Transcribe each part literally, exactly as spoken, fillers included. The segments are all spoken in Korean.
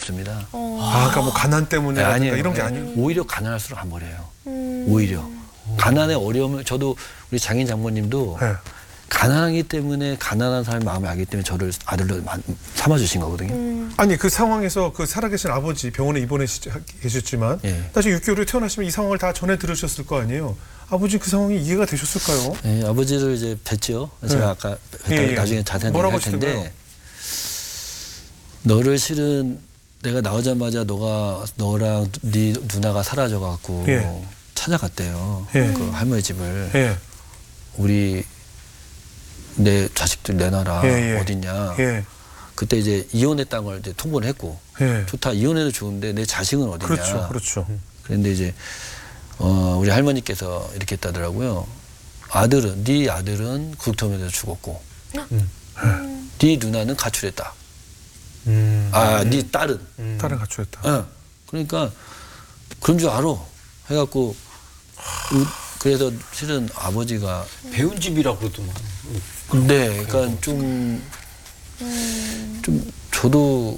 없습니다. 어. 아, 그러니까 뭐 가난 때문에 네, 아니에요. 이런 게 네. 아니에요. 오히려 가난할수록 안 버려요. 음. 오히려. 가난의 어려움을 저도 우리 장인 장모님도 네. 가난하기 때문에 가난한 사람의 마음을 알기 때문에 저를 아들로 만- 삼아주신 거거든요. 음. 아니 그 상황에서 그 살아계신 아버지 병원에 입원해 계셨지만 예. 나중에 육 개월 후에 태어나시면 이 상황을 다 전해 들으셨을 거 아니에요. 아버지 그 상황이 이해가 되셨을까요? 네, 아버지를 이제 뵀죠. 제가 네. 아까 뵀다 예, 예. 나중에 자세한 얘기 뭐라고 할 텐데 하시던가요? 너를 실은 내가 나오자마자 너가 너랑 네 누나가 사라져 갖고 예. 찾아갔대요. 예. 그 할머니 집을 예. 우리 내 자식들 내놔라 예, 예. 어딨냐. 예. 그때 이제 이혼의 땅을 이제 통보를 했고 예. 좋다 이혼해도 좋은데 내 자식은 어디냐. 그렇죠. 그렇죠. 그런데 이제 어, 우리 할머니께서 이렇게 했다더라고요. 아들은 네 아들은 구급통에서 죽었고, 음. 네 누나는 가출했다. 음. 아, 네 딸은. 음. 딸은 갖추었다. 어. 그러니까 그런 줄 알아. 해갖고 우- 그래서 실은 아버지가 배운 집이라 그러더만. 네, 그러니까 좀 좀 저도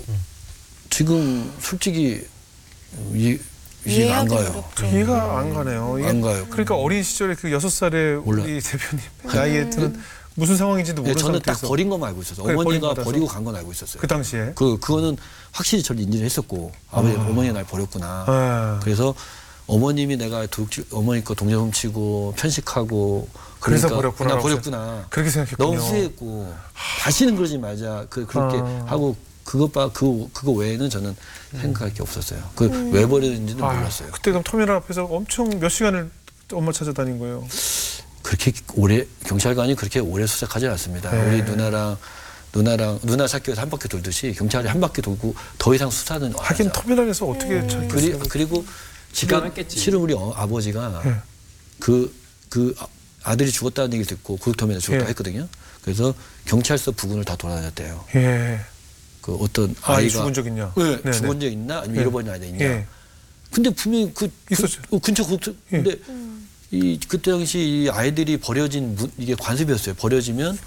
지금 솔직히 이, 이해가 안 이해하기 가요. 어렵죠. 이해가 안 가네요. 이게 안 가요. 그러니까 어린 시절에 그 여섯 살의 몰라. 우리 대표님 나이에는 무슨 상황인지도 네, 모르는 저는 딱 상태에서 버린 것만 알고 있었어요. 그래, 어머니가 버림받아서. 버리고 간 건 알고 있었어요. 그 당시에. 그 그거는 확실히 저를 인지를 했었고 아버지 어머니가 날 버렸구나. 아. 그래서 어머님이 내가 도둑질, 어머니 거 동전 훔치고 편식하고 그래서 그러니까 버렸구나. 나 버렸구나. 그렇게 생각했군요. 너무 후회했고 다시는 그러지 말자. 그 그렇게 아. 하고 그것 봐 그 그거 외에는 저는 생각할 게 없었어요. 그 왜 버렸는지는 아, 몰랐어요. 그때 그럼 터미널 앞에서 엄청 몇 시간을 엄마 찾아다닌 거예요. 그렇게 오래 경찰관이 그렇게 오래 수색하지 않습니다. 네. 우리 누나랑 누나랑 누나 찾기 위해서 한 바퀴 돌듯이 경찰이 한 바퀴 돌고 더 이상 수사는 안 하긴 하죠. 터미널에서 어떻게 찾겠어요? 그리, 그리고 지금 했겠지. 실은 우리 어- 아버지가 예. 그, 그 아- 아들이 죽었다는 얘기를 듣고 구급터미널에 죽었다 예. 했거든요. 그래서 경찰서 부근을 다 돌아다녔대요. 예. 그 어떤 아이 아이가 죽은 적 있냐? 네, 네네. 죽은 적 있나 아니면 예. 잃어버린 아이가 있냐. 예. 근데 분명히 그, 있었죠. 그 어, 근처 구급터 예. 근데 이 그때 당시 이 아이들이 버려진 무, 이게 관습이었어요. 버려지면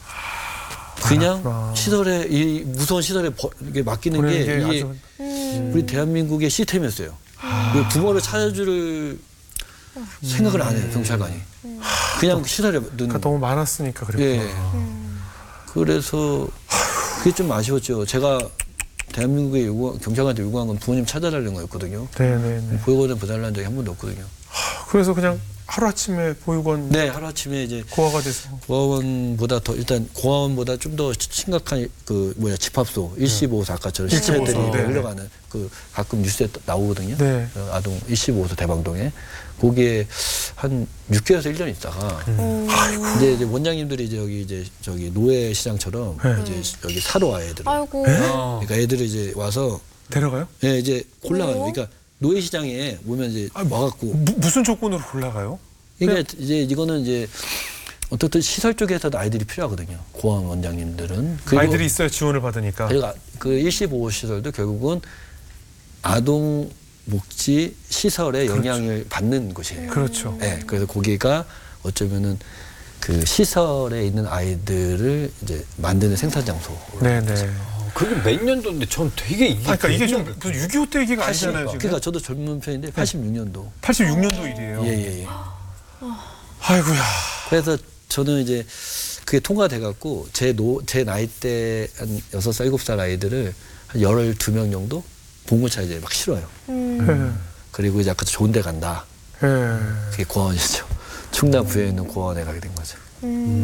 그냥 그렇구나. 시설에 이 무서운 시설에 버, 이게 맡기는 게 보내는 게 이게 아주 우리 대한민국의 시스템이었어요. 그 부모를 찾아줄 생각을 안 해요, 경찰관이. 그냥 시설에 넣는. 그러니까 너무 많았으니까 그랬구나. 예. 그래서 그게 좀 아쉬웠죠. 제가 대한민국에 요구, 경찰관한테 요구한 건 부모님 찾아달라는 거였거든요. 네네네. 보육원을 보달라는 적이 한 번도 없거든요. 그래서 그냥 하루아침에 보육원 네, 하루아침에 이제 고아가 돼서 고아원보다 더 일단 고아원보다 좀 더 심각한 그 뭐야 집합소 일십오 소 아까처럼 시체들이 일십오 소, 네. 흘러가는 그 가끔 뉴스에 또 나오거든요. 네. 어, 아동 일십오 소 대방동에 거기에 한 육 개월에서 일 년 있다가 음. 이제, 이제 원장님들이 이제 여기 이제 저기 노예 시장처럼 네. 이제 여기 사러 와 애들. 아이고. 어. 그러니까 애들을 이제 와서 데려가요? 예, 이제 골라가요. 왜요? 그러니까 노예 시장에 오면 이제 아, 뭐, 와갖고 무, 무슨 조건으로 올라가요? 그러니까 이제 이거는 이제 어떻든 시설 쪽에서도 아이들이 필요하거든요. 고아원 원장님들은. 그리고 아이들이 있어야 지원을 받으니까. 그리고 아- 그 일십오 호 시설도 결국은 아동 복지 시설의 그렇죠. 영향을 받는 곳이에요. 그렇죠. 네, 그래서 거기가 어쩌면은 그 시설에 있는 아이들을 이제 만드는 생산 장소. 네네. 어, 그게 몇 년도인데 전 되게 이게 아, 그러니까 이게 좀 굉장히- 무슨 육이오 때 얘기가 아니잖아요 지금. 그러니까 저도 젊은 편인데 팔십육 년도. 팔십육 년도 일이에요. 예예예. 아이고야. 그래서 저는 이제 그게 통과돼 갖고 제 노 제 나이 때 한 여섯 살 일곱 살 아이들을 한 열두 명 정도 봉고차 이제 막 실어요. 음. 예. 그리고 이제 아까 좋은 데 간다. 예. 그게 고아원이죠. 충남 부여에 있는 고아원에 가게 된 거죠. 음.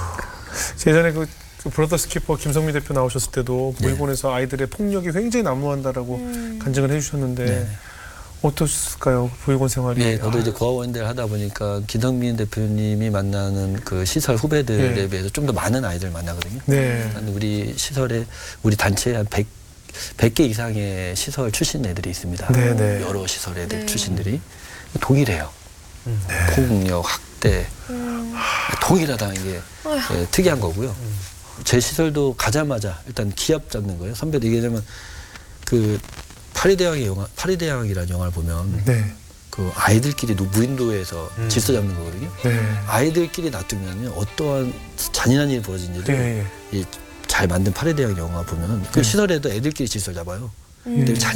예전에 그, 그 브라더스 키퍼 김성미 대표 나오셨을 때도 네. 보육원에서 아이들의 폭력이 굉장히 난무한다라고 음. 간증을 해주셨는데 네. 어떠셨을까요? 보육원 생활이. 네, 저도 이제 고아원들 하다 보니까 김성민 대표님이 만나는 그 시설 후배들에 네. 비해서 좀 더 많은 아이들을 만나거든요. 네. 한 우리 시설에 우리 단체에 한 백, 백 개 이상의 시설 출신 애들이 있습니다. 네, 네. 여러 시설 애들 네. 출신들이 동일해요. 음. 폭력, 학대, 음. 동일하다는 게 예, 특이한 거고요. 제 시설도 가자마자 일단 기합 잡는 거예요. 선배들 이게 되면 그 파리대왕의 영화, 파리대왕이라는 영화를 보면 네. 그 아이들끼리 노- 무인도에서 음. 질서 잡는 거거든요. 네. 아이들끼리 놔두면 어떠한 잔인한 일이 벌어진지도 네. 이 잘 만든 파리대왕 영화 보면 그 네. 시설에도 애들끼리 질서 잡아요. 음. 근데